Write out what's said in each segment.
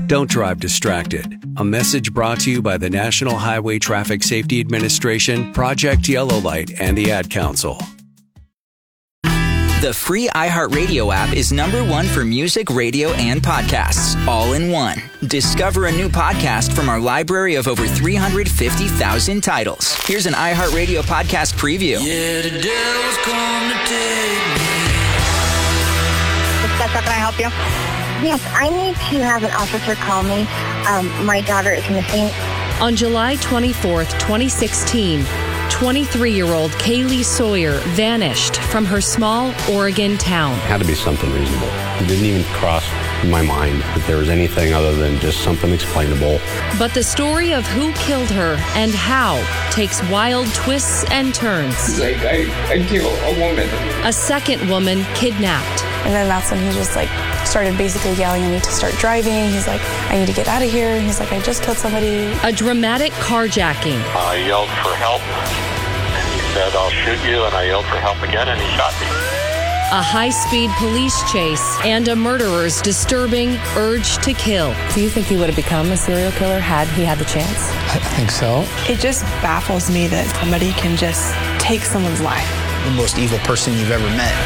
Don't drive distracted. A message brought to you by the National Highway Traffic Safety Administration, Project Yellow Light, and the Ad Council. The free iHeartRadio app is #1 for music, radio, and podcasts, all in one. Discover a new podcast from our library of over 350,000 titles. Here's an iHeartRadio podcast preview. Yeah, the devil's come to take me. How can I help you? Yes, I need to have an officer call me. My daughter is missing. On July 24th, 2016, 23-year-old Kaylee Sawyer vanished from her small Oregon town. It had to be something reasonable. It didn't even cross my mind that there was anything other than just something explainable. But the story of who killed her and how takes wild twists and turns. Like, I killed a woman. A second woman kidnapped. And then that's when he just started basically yelling at me to start driving. He's like, I need to get out of here. And he's like, I just killed somebody. A dramatic carjacking. I yelled for help. And he said, I'll shoot you. And I yelled for help again, and he shot me. A high-speed police chase and a murderer's disturbing urge to kill. Do you think he would have become a serial killer had he had the chance? I think so. It just baffles me that somebody can just take someone's life. The most evil person you've ever met.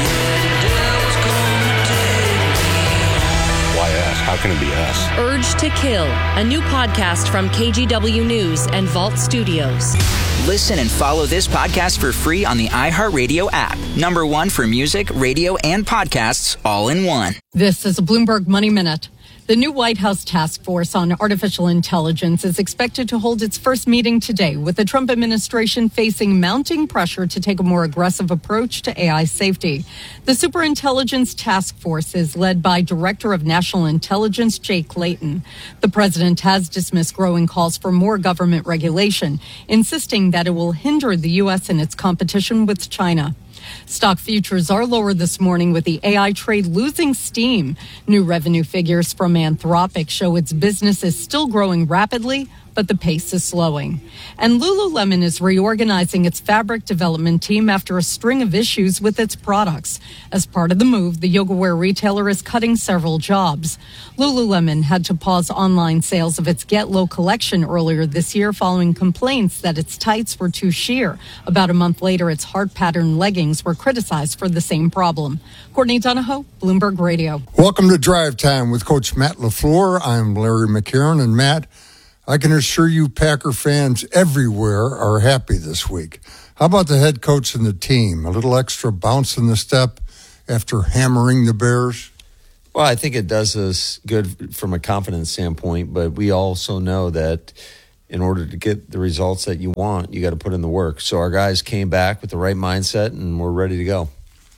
How can it be us? Urge to Kill, a new podcast from KGW News and Vault Studios. Listen and follow this podcast for free on the iHeartRadio app. #1 for music, radio, and podcasts, all in one. This is a Bloomberg Money Minute. The new White House task force on artificial intelligence is expected to hold its first meeting today, with the Trump administration facing mounting pressure to take a more aggressive approach to AI safety. The Superintelligence Task Force is led by Director of National Intelligence Jake Layton. The president has dismissed growing calls for more government regulation, insisting that it will hinder the U.S. in its competition with China. Stock futures are lower this morning, with the AI trade losing steam. New revenue figures from Anthropic show its business is still growing rapidly, but the pace is slowing. And Lululemon is reorganizing its fabric development team after a string of issues with its products. As part of the move, the yoga wear retailer is cutting several jobs. Lululemon had to pause online sales of its Get Low collection earlier this year following complaints that its tights were too sheer. About a month later, its heart pattern leggings were criticized for the same problem. Courtney Donahoe, Bloomberg Radio. Welcome to Drive Time with Coach Matt LaFleur. I'm Larry McCarron, and Matt, I can assure you Packer fans everywhere are happy this week. How about the head coach and the team? A little extra bounce in the step after hammering the Bears? Well, I think it does us good from a confidence standpoint, but we also know that in order to get the results that you want, you got to put in the work. So our guys came back with the right mindset, and we're ready to go.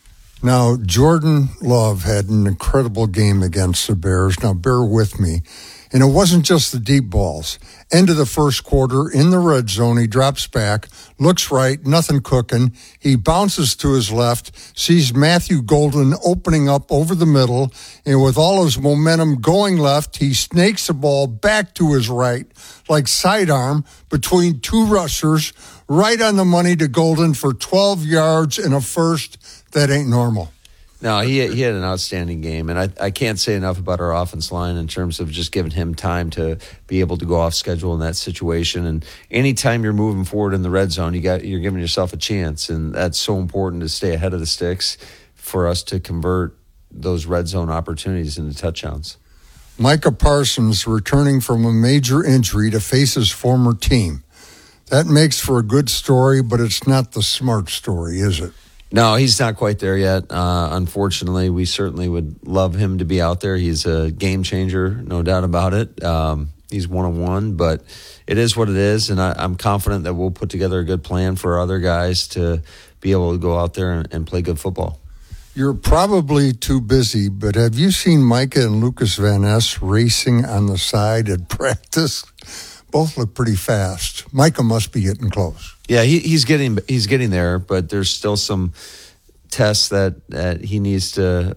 Now, Jordan Love had an incredible game against the Bears. Now, bear with me. And it wasn't just the deep balls. End of the first quarter, in the red zone, he drops back, looks right, nothing cooking. He bounces to his left, sees Matthew Golden opening up over the middle, and with all his momentum going left, he snakes the ball back to his right, like sidearm, between two rushers, right on the money to Golden for 12 yards and a first. That ain't normal. No, he had an outstanding game, and I can't say enough about our offense line in terms of just giving him time to be able to go off schedule in that situation. And anytime you're moving forward in the red zone, you're giving yourself a chance, and that's so important to stay ahead of the sticks for us to convert those red zone opportunities into touchdowns. Micah Parsons returning from a major injury to face his former team. That makes for a good story, but it's not the smart story, is it? No, he's not quite there yet. Unfortunately, we certainly would love him to be out there. He's a game changer, no doubt about it. He's one-on-one, but it is what it is, and I'm confident that we'll put together a good plan for our other guys to be able to go out there and play good football. You're probably too busy, but have you seen Micah and Lucas Van Ness racing on the side at practice? Both look pretty fast. Micah must be getting close. Yeah, he's getting there, but there's still some tests that he needs to,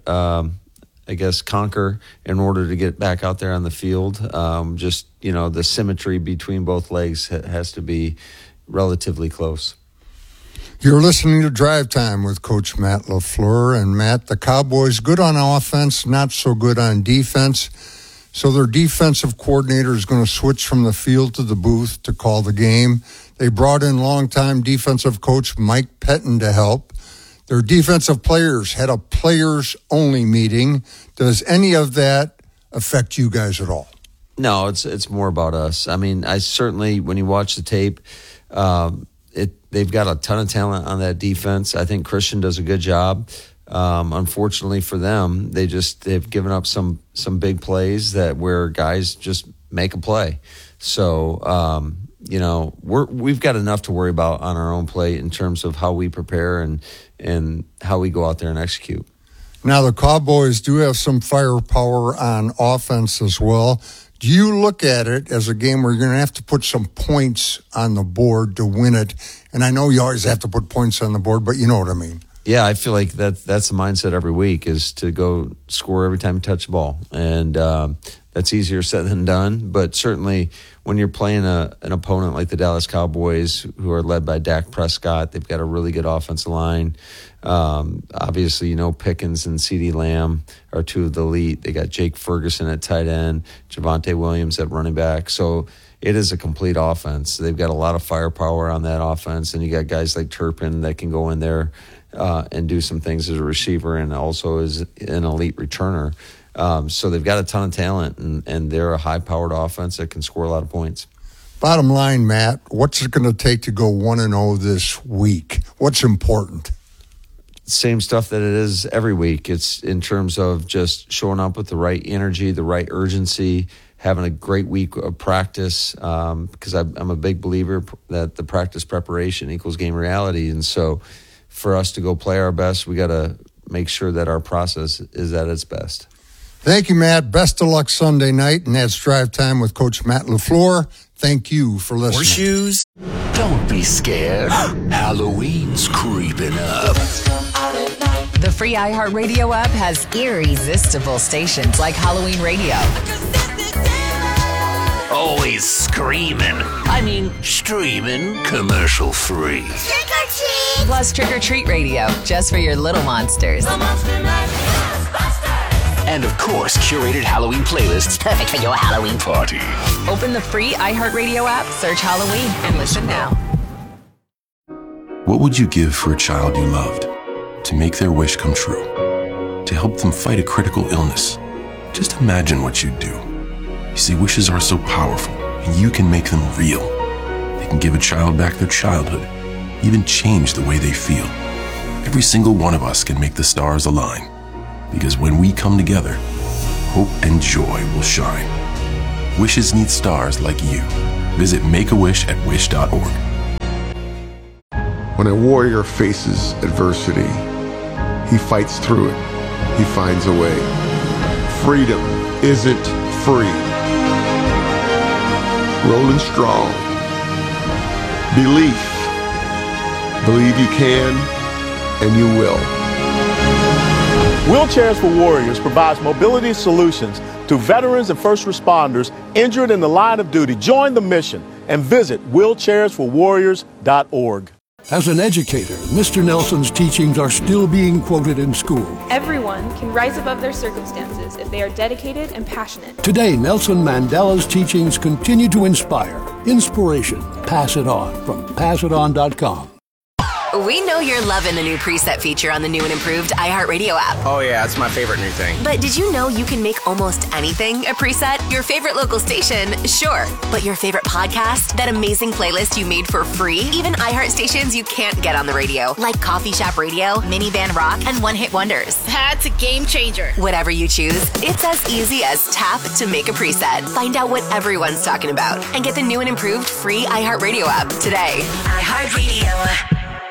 conquer in order to get back out there on the field. The symmetry between both legs has to be relatively close. You're listening to Drive Time with Coach Matt LaFleur. And Matt, the Cowboys, good on offense, not so good on defense. So their defensive coordinator is going to switch from the field to the booth to call the game. They brought in longtime defensive coach Mike Pettin to help. Their defensive players had a players-only meeting. Does any of that affect you guys at all? No, it's more about us. I mean, I certainly, when you watch the tape, they've got a ton of talent on that defense. I think Christian does a good job. Unfortunately for them, they've given up some big plays where guys just make a play. So we've got enough to worry about on our own plate in terms of how we prepare and how we go out there and execute. Now the Cowboys do have some firepower on offense as well. Do you look at it as a game where you're going to have to put some points on the board to win it? And I know you always have to put points on the board, but you know what I mean. Yeah, I feel like that's the mindset every week is to go score every time you touch the ball. And that's easier said than done. But certainly when you're playing an opponent like the Dallas Cowboys, who are led by Dak Prescott, they've got a really good offensive line. Obviously, Pickens and CeeDee Lamb are two of the elite. They got Jake Ferguson at tight end, Javonte Williams at running back. So it is a complete offense. They've got a lot of firepower on that offense, and you got guys like Turpin that can go in there and do some things as a receiver and also as an elite returner. So they've got a ton of talent, and they're a high-powered offense that can score a lot of points. Bottom line, Matt, what's it going to take to go 1-0 this week? What's important? Same stuff that it is every week. It's in terms of just showing up with the right energy, the right urgency, having a great week of practice, because I'm a big believer that the practice preparation equals game reality. And so for us to go play our best, we got to make sure that our process is at its best. Thank you, Matt. Best of luck Sunday night, and that's Drive Time with Coach Matt LaFleur. Thank you for listening. Horseshoes? Don't be scared. Halloween's creeping up. The free iHeartRadio app has irresistible stations like Halloween Radio. Always screaming. I mean, streaming commercial free. Trick or treat! Plus Trick or Treat Radio, just for your little monsters. And of course, curated Halloween playlists perfect for your Halloween party. Open the free iHeartRadio app, search Halloween, and listen now. What would you give for a child you loved? To make their wish come true? To help them fight a critical illness? Just imagine what you'd do. You see, wishes are so powerful, and you can make them real. They can give a child back their childhood, even change the way they feel. Every single one of us can make the stars align. Because when we come together, hope and joy will shine. Wishes need stars like you. Visit Make-A-Wish at wish.org. When a warrior faces adversity, he fights through it. He finds a way. Freedom isn't free. Rolling strong. Belief. Believe you can, and you will. Wheelchairs for Warriors provides mobility solutions to veterans and first responders injured in the line of duty. Join the mission and visit wheelchairsforwarriors.org. As an educator, Mr. Nelson's teachings are still being quoted in school. Everyone can rise above their circumstances if they are dedicated and passionate. Today, Nelson Mandela's teachings continue to inspire. Inspiration. Pass it on from passiton.com. We know you're loving the new preset feature on the new and improved iHeartRadio app. Oh yeah, it's my favorite new thing. But did you know you can make almost anything a preset? Your favorite local station, sure. But your favorite podcast? That amazing playlist you made for free? Even iHeart stations you can't get on the radio, like Coffee Shop Radio, Minivan Rock, and One Hit Wonders. That's a game changer. Whatever you choose, it's as easy as tap to make a preset. Find out what everyone's talking about and get the new and improved free iHeartRadio app today. iHeartRadio.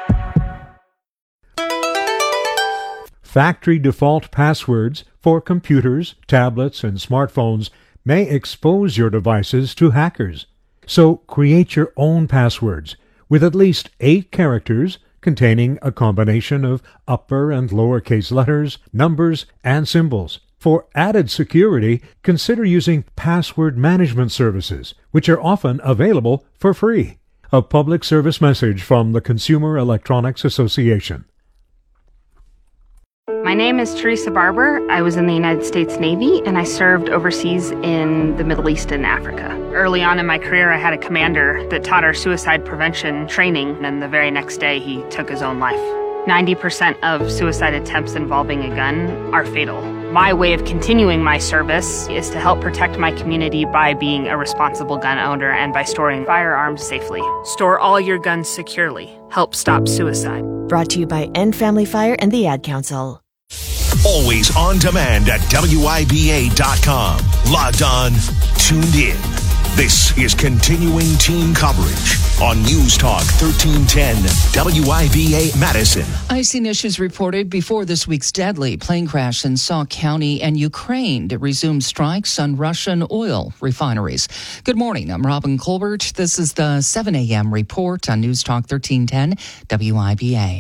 Factory default passwords for computers, tablets, and smartphones may expose your devices to hackers. So create your own passwords with at least 8 characters containing a combination of upper and lowercase letters, numbers, and symbols. For added security, consider using password management services, which are often available for free. A public service message from the Consumer Electronics Association. My name is Teresa Barber. I was in the United States Navy, and I served overseas in the Middle East and Africa. Early on in my career, I had a commander that taught our suicide prevention training, and the very next day, he took his own life. 90% of suicide attempts involving a gun are fatal. My way of continuing my service is to help protect my community by being a responsible gun owner and by storing firearms safely. Store all your guns securely. Help stop suicide. Brought to you by End Family Fire and the Ad Council. Always on demand at WIBA.com. Logged on, tuned in. This is continuing team coverage on News Talk 1310 WIBA Madison. Icing issues reported before this week's deadly plane crash in Sauk County and Ukraine to resume strikes on Russian oil refineries. Good morning. I'm Robin Colbert. This is the 7 a.m. report on News Talk 1310 WIBA.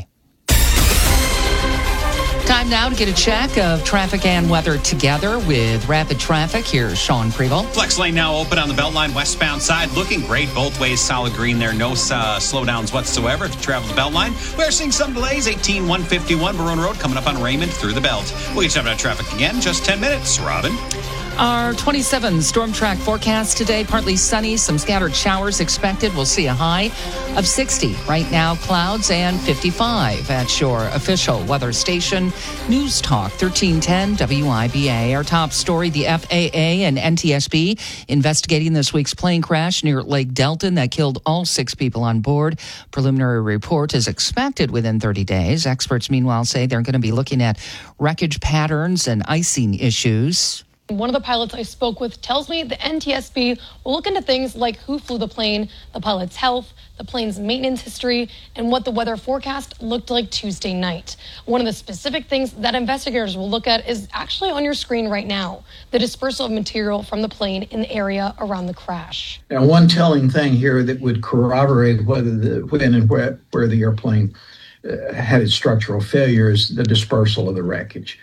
Time now to get a check of traffic and weather together with Rapid Traffic. Here's Sean Preble. Flex lane now open on the Beltline westbound side. Looking great both ways. Solid green there. No slowdowns whatsoever if you travel the Beltline. We're seeing some delays. 18151 Barone Road coming up on Raymond through the Belt. We'll get you up to traffic again in just 10 minutes. Robin. Our 27 storm track forecast today, partly sunny, some scattered showers expected. We'll see a high of 60. Right now, clouds and 55 at your official weather station. News Talk 1310 WIBA. Our top story, the FAA and NTSB investigating this week's plane crash near Lake Delton that killed all 6 people on board. Preliminary report is expected within 30 days. Experts, meanwhile, say they're going to be looking at wreckage patterns and icing issues. One of the pilots I spoke with tells me the NTSB will look into things like who flew the plane, the pilot's health, the plane's maintenance history, and what the weather forecast looked like Tuesday night. One of the specific things that investigators will look at is actually on your screen right now, the dispersal of material from the plane in the area around the crash. Now, one telling thing here that would corroborate whether when and where the airplane had its structural failure is the dispersal of the wreckage.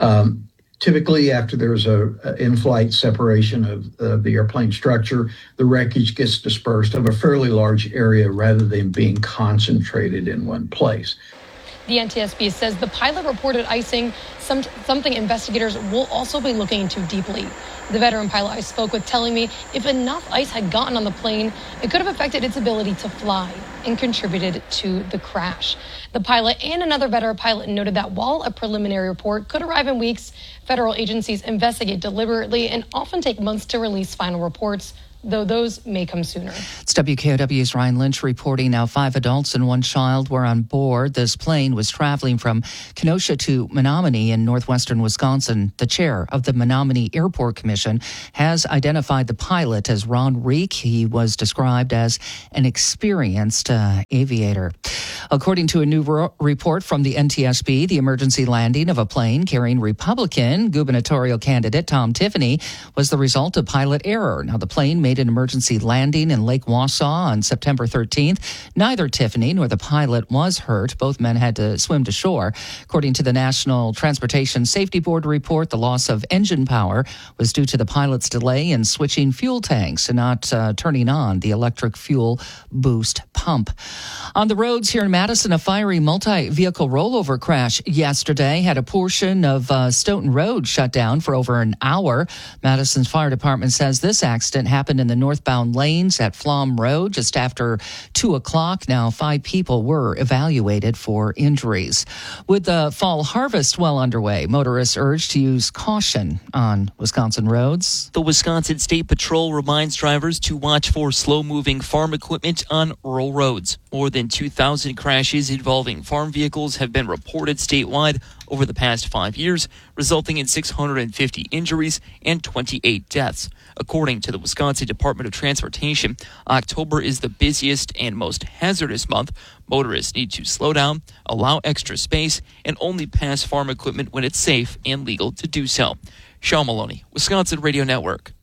Typically, after there's a in-flight separation of the airplane structure, the wreckage gets dispersed over a fairly large area rather than being concentrated in one place. The NTSB says the pilot reported icing, something investigators will also be looking into deeply. The veteran pilot I spoke with telling me if enough ice had gotten on the plane, it could have affected its ability to fly and contributed to the crash. The pilot and another veteran pilot noted that while a preliminary report could arrive in weeks, federal agencies investigate deliberately and often take months to release final reports, though those may come sooner. It's WKOW's Ryan Lynch reporting. Now 5 adults and 1 child were on board. This plane was traveling from Kenosha to Menominee in northwestern Wisconsin. The chair of the Menominee Airport Commission has identified the pilot as Ron Reek. He was described as an experienced aviator. According to a new report from the NTSB, the emergency landing of a plane carrying Republican gubernatorial candidate Tom Tiffany was the result of pilot error. Now, the plane made an emergency landing in Lake Wausau on September 13th. Neither Tiffany nor the pilot was hurt. Both men had to swim to shore. According to the National Transportation Safety Board report, the loss of engine power was due to the pilot's delay in switching fuel tanks and not turning on the electric fuel boost pump. On the roads here in Madison, a fiery multi-vehicle rollover crash yesterday had a portion of Stoughton Road shut down for over an hour. Madison's fire department says this accident happened in the northbound lanes at Flom Road just after 2 o'clock. Now, 5 people were evaluated for injuries. With the fall harvest well underway, motorists urged to use caution on Wisconsin roads. The Wisconsin State Patrol reminds drivers to watch for slow-moving farm equipment on rural roads. More than 2,000 crashes involving farm vehicles have been reported statewide over the past 5 years, resulting in 650 injuries and 28 deaths. According to the Wisconsin Department of Transportation, October is the busiest and most hazardous month. Motorists need to slow down, allow extra space, and only pass farm equipment when it's safe and legal to do so. Sean Maloney, Wisconsin Radio Network.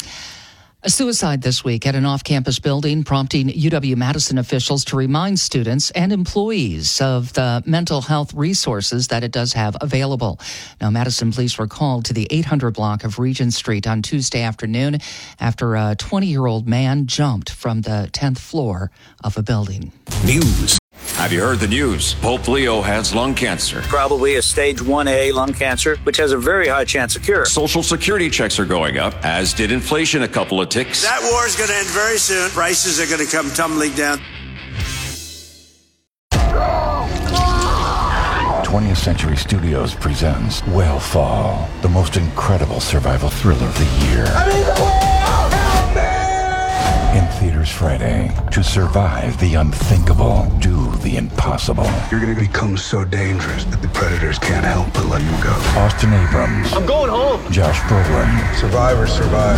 A suicide this week at an off-campus building, prompting UW-Madison officials to remind students and employees of the mental health resources that it does have available. Now, Madison police were called to the 800 block of Regent Street on Tuesday afternoon after a 20-year-old man jumped from the 10th floor of a building. News. Have you heard the news? Pope Leo has lung cancer. Probably a stage 1A lung cancer, which has a very high chance of cure. Social Security checks are going up, as did inflation a couple of ticks. That war is going to end very soon. Prices are going to come tumbling down. 20th Century Studios presents Whale the most incredible survival thriller of the year. I'm in the whale! Help me! In theaters Friday. To survive the unthinkable, do the impossible. You're going to become so dangerous that the predators can't help but let you go. Austin Abrams. I'm going home. Josh Brolin. Survivors survive.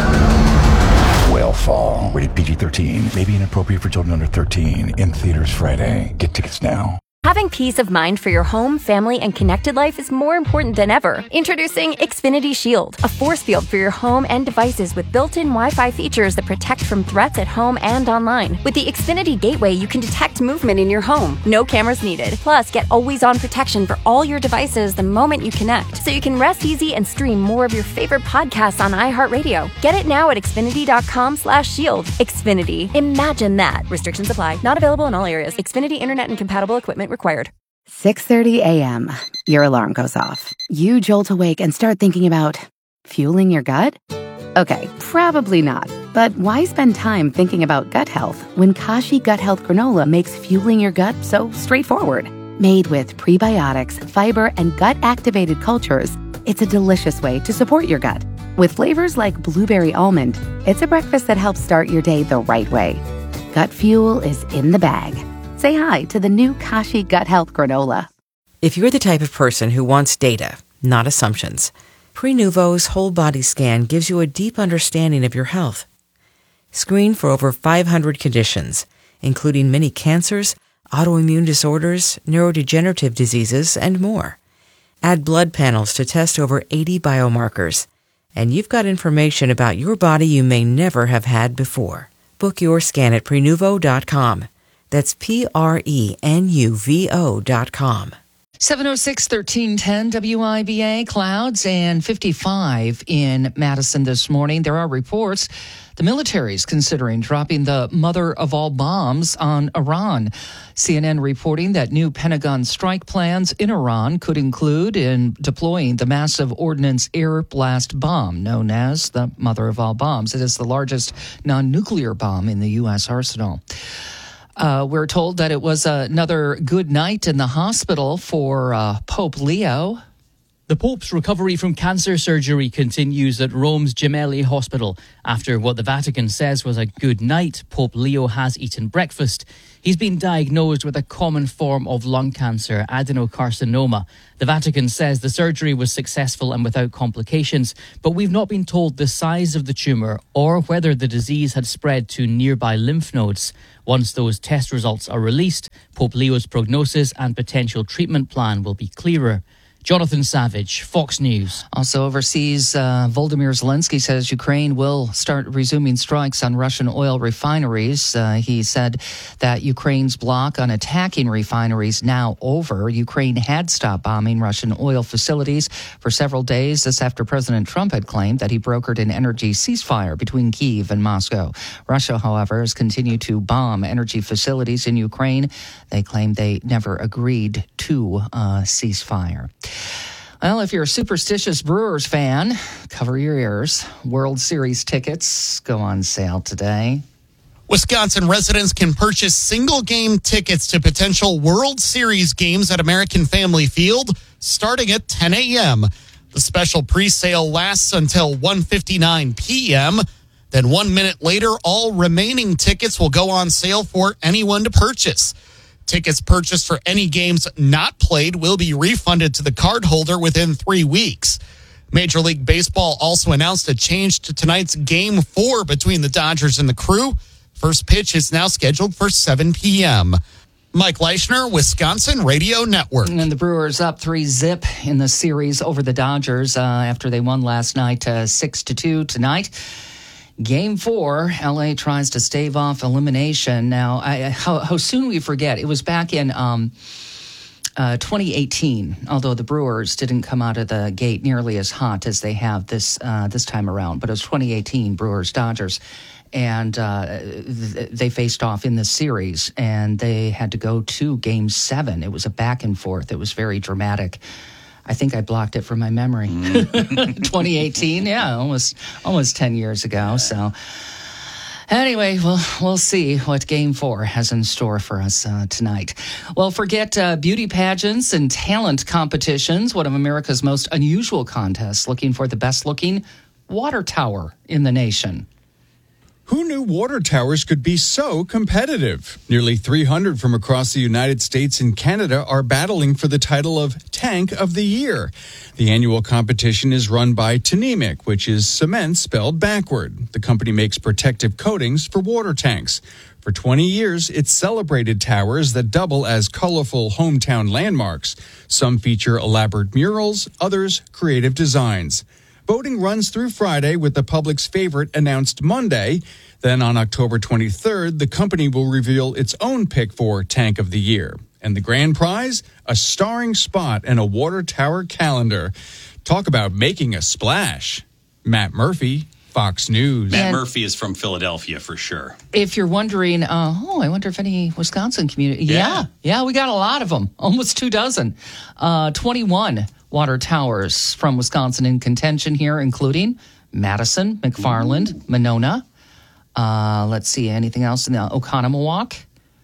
Whale rated PG-13. May be inappropriate for children under 13. In theaters Friday. Get tickets now. Having peace of mind for your home, family, and connected life is more important than ever. Introducing Xfinity Shield, a force field for your home and devices with built-in Wi-Fi features that protect from threats at home and online. With the Xfinity Gateway, you can detect movement in your home. No cameras needed. Plus, get always-on protection for all your devices the moment you connect, so you can rest easy and stream more of your favorite podcasts on iHeartRadio. Get it now at Xfinity.com/shield. Xfinity. Imagine that. Restrictions apply. Not available in all areas. Xfinity Internet and compatible equipment required. 6:30 a.m. Your alarm goes off. You jolt awake and start thinking about fueling your gut? Okay, probably not. But why spend time thinking about gut health when Kashi Gut Health Granola makes fueling your gut so straightforward? Made with prebiotics, fiber, and gut-activated cultures, it's a delicious way to support your gut. With flavors like blueberry almond, it's a breakfast that helps start your day the right way. Gut fuel is in the bag. Say hi to the new Kashi Gut Health Granola. If you're the type of person who wants data, not assumptions, Prenuvo's whole body scan gives you a deep understanding of your health. Screen for over 500 conditions, including many cancers, autoimmune disorders, neurodegenerative diseases, and more. Add blood panels to test over 80 biomarkers, and you've got information about your body you may never have had before. Book your scan at Prenuvo.com. That's Prenuvo.com. 706 1310 WIBA, clouds and 55 in Madison this morning. There are reports the military is considering dropping the mother of all bombs on Iran. CNN reporting that new Pentagon strike plans in Iran could include in deploying the massive ordnance air blast bomb known as the mother of all bombs. It is the largest non-nuclear bomb in the U.S. arsenal. We're told that it was another good night in the hospital for Pope Leo. The Pope's recovery from cancer surgery continues at Rome's Gemelli Hospital. After what the Vatican says was a good night, Pope Leo has eaten breakfast. He's been diagnosed with a common form of lung cancer, adenocarcinoma. The Vatican says the surgery was successful and without complications, but we've not been told the size of the tumour or whether the disease had spread to nearby lymph nodes. Once those test results are released, Pope Leo's prognosis and potential treatment plan will be clearer. Jonathan Savage, Fox News. Also overseas, Volodymyr Zelensky says Ukraine will start resuming strikes on Russian oil refineries. He said that Ukraine's block on attacking refineries now over. Ukraine had stopped bombing Russian oil facilities for several days. This after President Trump had claimed that he brokered an energy ceasefire between Kyiv and Moscow. Russia, however, has continued to bomb energy facilities in Ukraine. They claim they never agreed to a ceasefire. Well, if you're a superstitious Brewers fan, cover your ears. World Series tickets go on sale today. Wisconsin residents can purchase single-game tickets to potential World Series games at American Family Field starting at 10 a.m. The special pre-sale lasts until 1:59 p.m. Then 1 minute later, all remaining tickets will go on sale for anyone to purchase. Tickets purchased for any games not played will be refunded to the cardholder within 3 weeks. Major League Baseball also announced a change to tonight's Game 4 between the Dodgers and the Crew. First pitch is now scheduled for 7 p.m. Mike Leischner, Wisconsin Radio Network. And the Brewers up 3-0 in the series over the Dodgers after they won last night 6-2 tonight. Game 4, LA tries to stave off elimination. Now, how soon we forget. It was back in 2018, although the Brewers didn't come out of the gate nearly as hot as they have this time around. But it was 2018, Brewers-Dodgers. And they faced off in the series, and they had to go to Game 7. It was a back and forth. It was very dramatic. I think I blocked it from my memory. 2018, yeah, almost 10 years ago. So anyway, we'll see what Game 4 has in store for us tonight. Well, forget beauty pageants and talent competitions. One of America's most unusual contests, looking for the best-looking water tower in the nation. Who knew water towers could be so competitive? Nearly 300 from across the United States and Canada are battling for the title of Tank of the Year. The annual competition is run by Tnemec, which is cement spelled backward. The company makes protective coatings for water tanks. For 20 years, it's celebrated towers that double as colorful hometown landmarks. Some feature elaborate murals, others creative designs. Voting runs through Friday with the public's favorite announced Monday. Then on October 23rd, the company will reveal its own pick for Tank of the Year. And the grand prize? A starring spot in a water tower calendar. Talk about making a splash. Matt Murphy, Fox News. Matt Murphy is from Philadelphia for sure. If you're wondering, I wonder if any Wisconsin community. Yeah, we got a lot of them. Almost 24. 21 water towers from Wisconsin in contention here, including Madison, McFarland, Monona. Let's see, anything else in the Oconomowoc?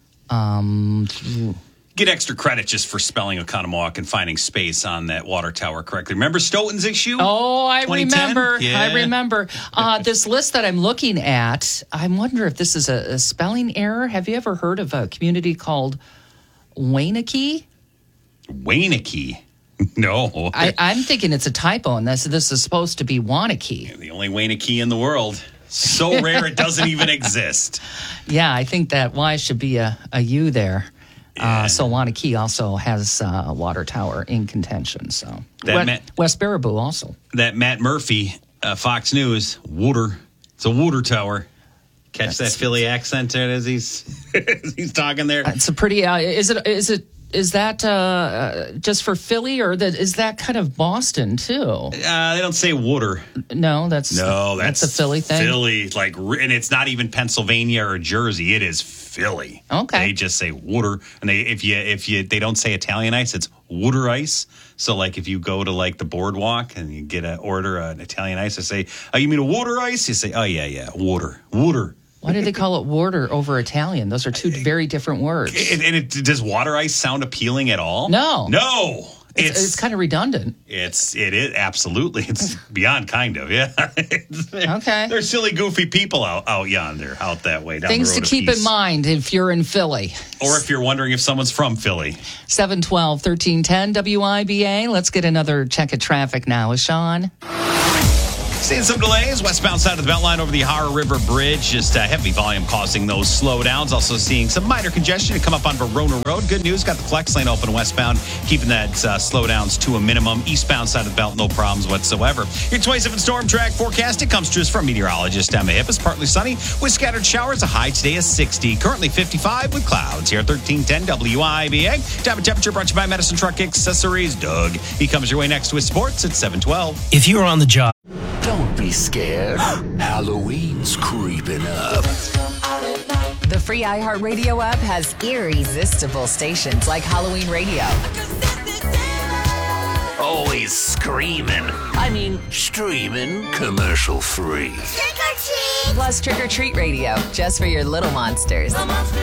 Get extra credit just for spelling Oconomowoc and finding space on that water tower correctly. Remember Stoughton's issue? Oh, I 2010? remember. Yeah. I remember. This list that I'm looking at, I wonder if this is a spelling error. Have you ever heard of a community called Wainakee? Wainakee? No. I'm thinking it's a typo, and this is supposed to be Wanakee. The only Wainakee in the world. So rare it doesn't even exist. Yeah, I think that Y should be a U there. Yeah. So Wanakee also has a water tower in contention. So West Baraboo also. That Matt Murphy, Fox News, water. It's a water tower. Catch that Philly accent as he's talking there. It's a pretty. Is that just for Philly, or is that kind of Boston too? They don't say water. No, that's a Philly thing. Philly, and it's not even Pennsylvania or Jersey. It is Philly. Okay. They just say water, and they don't say Italian ice. It's water ice. So like if you go to like the boardwalk and you get order an Italian ice, they say, "Oh, you mean a water ice?" You say, "Oh yeah, water." Why do they call it water over Italian? Those are two very different words. Does water ice sound appealing at all? No. It's kind of redundant. It is absolutely. It's beyond kind of, yeah. Okay. They're silly, goofy people out yonder, out that way. Down Things the road to keep in mind if you're in Philly. Or if you're wondering if someone's from Philly. 712 1310 WIBA. Let's get another check of traffic now with Sean. Seeing some delays westbound side of the Beltline over the Ohio River Bridge. Just heavy volume causing those slowdowns. Also seeing some minor congestion to come up on Verona Road. Good news, got the flex lane open westbound, keeping that slowdowns to a minimum. Eastbound side of the belt, no problems whatsoever. Your 27 storm track forecast, it comes to us from meteorologist Emma Hippis. Partly sunny with scattered showers. A high today is 60. Currently 55 with clouds. Here at 1310 WIBA. Time and temperature brought to you by Medicine Truck Accessories. Doug, he comes your way next with sports at 712. If you're on the job, don't be scared. Halloween's creeping up. The free iHeartRadio app has irresistible stations like Halloween Radio. Always screaming. I mean, streaming commercial free. Plus Trick or Treat Radio, just for your little monsters.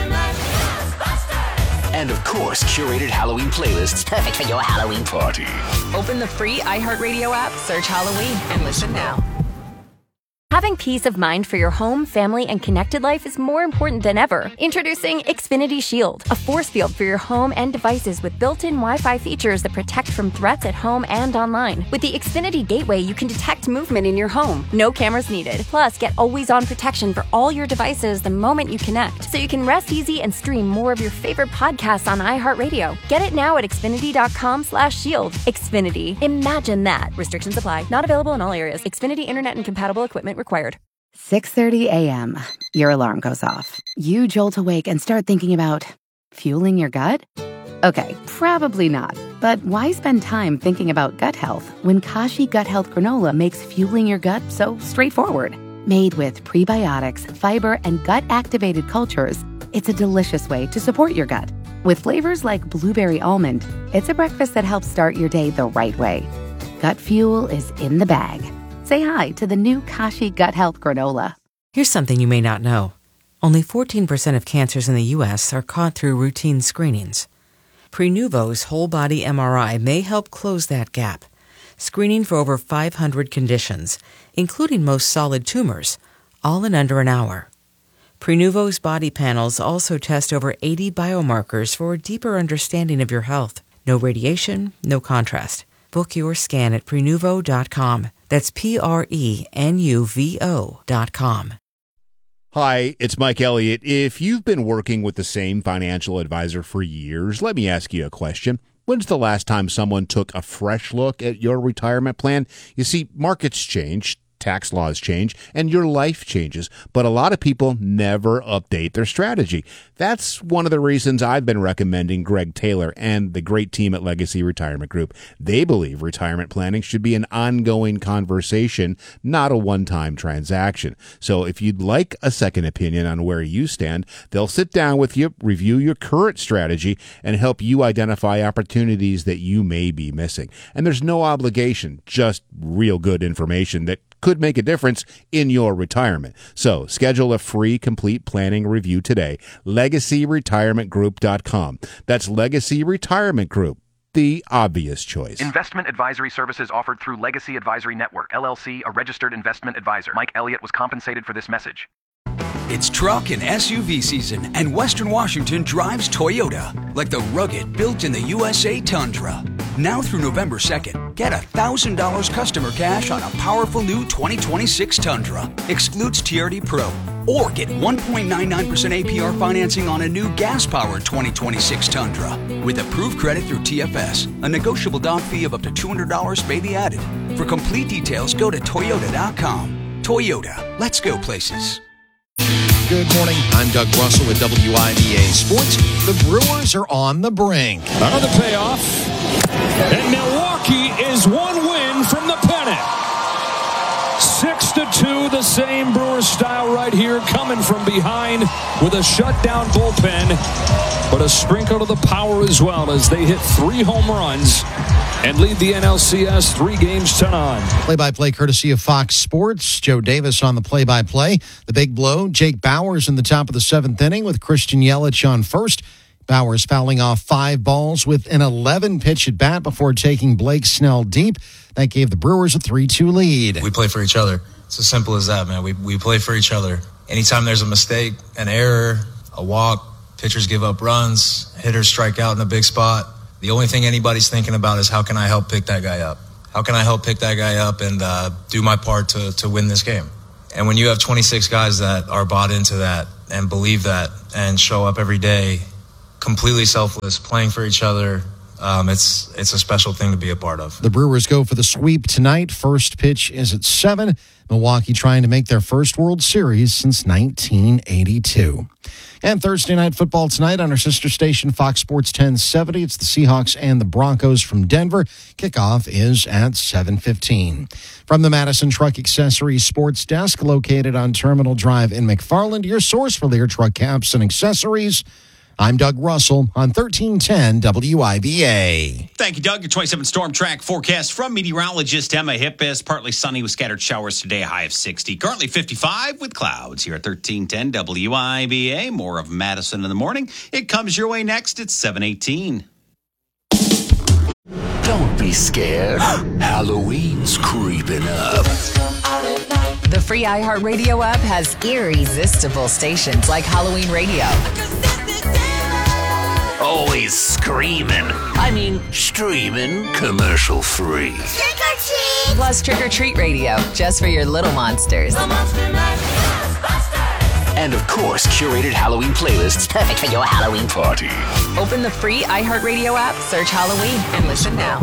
And of course, curated Halloween playlists perfect for your Halloween party. Open the free iHeartRadio app, search Halloween, and listen now. Having peace of mind for your home, family, and connected life is more important than ever. Introducing Xfinity Shield, a force field for your home and devices with built-in Wi-Fi features that protect from threats at home and online. With the Xfinity Gateway, you can detect movement in your home. No cameras needed. Plus, get always-on protection for all your devices the moment you connect, so you can rest easy and stream more of your favorite podcasts on iHeartRadio. Get it now at Xfinity.com/shield. Xfinity. Imagine that. Restrictions apply. Not available in all areas. Xfinity Internet and compatible equipment required. 6:30 a.m. Your alarm goes off. You jolt awake and start thinking about fueling your gut? Okay, probably not. But why spend time thinking about gut health when Kashi Gut Health Granola makes fueling your gut so straightforward? Made with prebiotics, fiber, and gut-activated cultures, it's a delicious way to support your gut. With flavors like blueberry almond, it's a breakfast that helps start your day the right way. Gut fuel is in the bag. Say hi to the new Kashi Gut Health Granola. Here's something you may not know. Only 14% of cancers in the U.S. are caught through routine screenings. Prenuvo's whole-body MRI may help close that gap, screening for over 500 conditions, including most solid tumors, all in under an hour. Prenuvo's body panels also test over 80 biomarkers for a deeper understanding of your health. No radiation, no contrast. Book your scan at Prenuvo.com. That's Prenuvo.com. Hi, it's Mike Elliott. If you've been working with the same financial advisor for years, let me ask you a question. When's the last time someone took a fresh look at your retirement plan? You see, markets change, tax laws change, and your life changes, but a lot of people never update their strategy. That's one of the reasons I've been recommending Greg Taylor and the great team at Legacy Retirement Group. They believe retirement planning should be an ongoing conversation, not a one-time transaction. So if you'd like a second opinion on where you stand, they'll sit down with you, review your current strategy, and help you identify opportunities that you may be missing. And there's no obligation, just real good information that could make a difference in your retirement. So schedule a free complete planning review today. LegacyRetirementGroup.com. That's Legacy Retirement Group, the obvious choice. Investment advisory services offered through Legacy Advisory Network, LLC, a registered investment advisor. Mike Elliott was compensated for this message. It's truck and SUV season, and Western Washington drives Toyota, like the rugged, built-in-the-USA Tundra. Now through November 2nd, get $1,000 customer cash on a powerful new 2026 Tundra. Excludes TRD Pro. Or get 1.99% APR financing on a new gas-powered 2026 Tundra. With approved credit through TFS, a negotiable down fee of up to $200 may be added. For complete details, go to Toyota.com. Toyota, let's go places. Good morning. I'm Doug Russell with WIBA Sports. The Brewers are on the brink. On the payoff. And Milwaukee is one win from the pennant. 6-2, the same Brewers style right here, coming from behind with a shutdown bullpen, but a sprinkle of the power as well as they hit 3 home runs and lead the NLCS 3-0. Play-by-play courtesy of Fox Sports. Joe Davis on the play-by-play. The big blow, Jake Bauers in the top of the 7th inning with Christian Yelich on first. Bauers fouling off 5 balls with an 11-pitch at bat before taking Blake Snell deep. That gave the Brewers a 3-2 lead. We play for each other. It's as simple as that, man. We play for each other. Anytime there's a mistake, an error, a walk, pitchers give up runs, hitters strike out in a big spot, the only thing anybody's thinking about is how can I help pick that guy up? How can I help pick that guy up and do my part to win this game? And when you have 26 guys that are bought into that and believe that and show up every day completely selfless, playing for each other, it's a special thing to be a part of. The Brewers go for the sweep tonight. First pitch is at 7. Milwaukee trying to make their first World Series since 1982. And Thursday night football tonight on our sister station, Fox Sports 1070. It's the Seahawks and the Broncos from Denver. Kickoff is at 7:15. From the Madison Truck Accessories Sports Desk, located on Terminal Drive in McFarland, your source for Lear truck caps and accessories. I'm Doug Russell on 1310 WIBA. Thank you, Doug. Your 27 Storm Track forecast from meteorologist Emma Hippis. Partly sunny with scattered showers today, a high of 60. Currently 55 with clouds here at 1310 WIBA. More of Madison in the morning. It comes your way next at 7:18. Don't be scared. Halloween's creeping up. The free iHeartRadio app has irresistible stations like Halloween Radio. Always screaming. I mean, streaming commercial free. Trick or treat! Plus Trick or Treat Radio, just for your little monsters. And of course, curated Halloween playlists perfect for your Halloween party. Open the free iHeartRadio app, search Halloween, and listen now.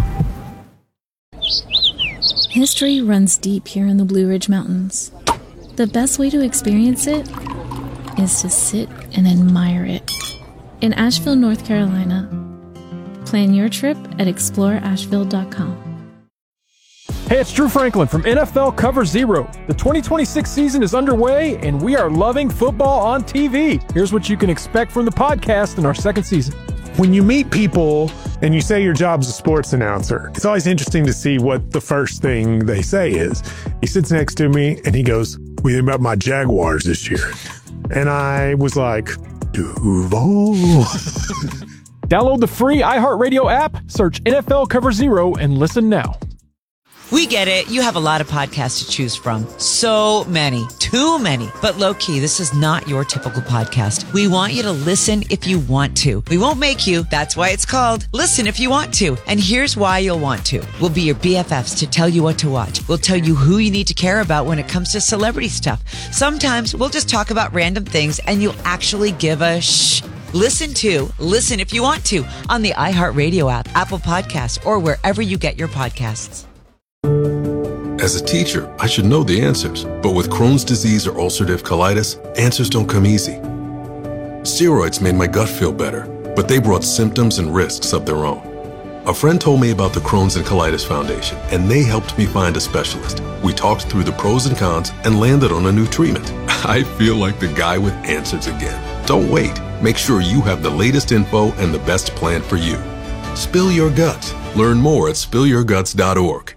History runs deep here in the Blue Ridge Mountains. The best way to experience it is to sit and admire it. In Asheville, North Carolina, Plan your trip at exploreasheville.com. Hey, it's Drew Franklin from NFL Cover Zero. The 2026 season is underway, and we are loving football on TV. Here's what you can expect from the podcast in our second season. When you meet people and you say your job's a sports announcer, it's always interesting to see what the first thing they say is. He sits next to me and he goes, "What do you think about my Jaguars this year?" And I was like, Duval. Download the free iHeartRadio app, search NFL Cover Zero, and listen now. We get it. You have a lot of podcasts to choose from. So many. Too many. But low-key, this is not your typical podcast. We want you to listen if you want to. We won't make you. That's why it's called Listen If You Want To. And here's why you'll want to. We'll be your BFFs to tell you what to watch. We'll tell you who you need to care about when it comes to celebrity stuff. Sometimes we'll just talk about random things and you'll actually give a shh. Listen If You Want To on the iHeartRadio app, Apple Podcasts, or wherever you get your podcasts. As a teacher, I should know the answers, but with Crohn's disease or ulcerative colitis, answers don't come easy. Steroids made my gut feel better, but they brought symptoms and risks of their own. A friend told me about the Crohn's and Colitis Foundation, and they helped me find a specialist. We talked through the pros and cons and landed on a new treatment. I feel like the guy with answers again. Don't wait. Make sure you have the latest info and the best plan for you. Spill Your Guts. Learn more at spillyourguts.org.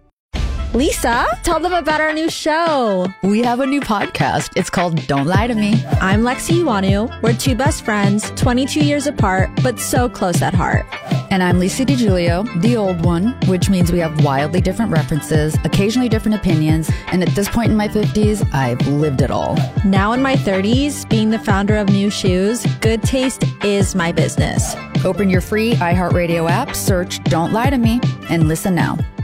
Lisa, tell them about our new show. We have a new podcast. It's called Don't Lie to Me. I'm Lexi Iwanu. We're two best friends, 22 years apart, but so close at heart. And I'm Lisa DiGiulio, the old one, which means we have wildly different references, occasionally different opinions, and at this point in my 50s, I've lived it all. Now in my 30s, being the founder of New Shoes, good taste is my business. Open your free iHeartRadio app, search Don't Lie to Me, and listen now.